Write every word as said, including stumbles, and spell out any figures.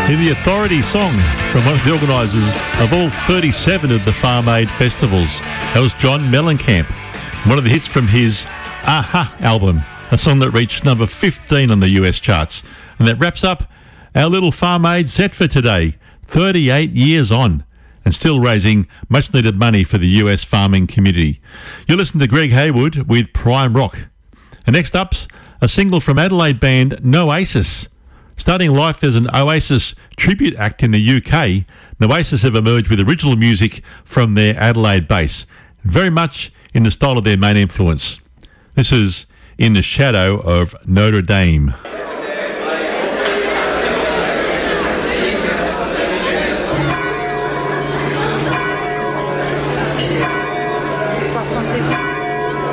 In the Authority song from one of the organisers of all thirty-seven of the Farm Aid festivals. That was John Mellencamp. One of the hits from his Aha album, a song that reached number fifteen on the U S charts. And that wraps up our little Farm Aid set for today. thirty-eight years on and still raising much needed money for the U S farming community. You're listening to Greg Hayward with Prime Rock. And next up's a single from Adelaide band Noasis. Starting life as an Oasis tribute act in the U K, Noasis have emerged with original music from their Adelaide base, very much in the style of their main influence. This is In the Shadow of Notre Dame.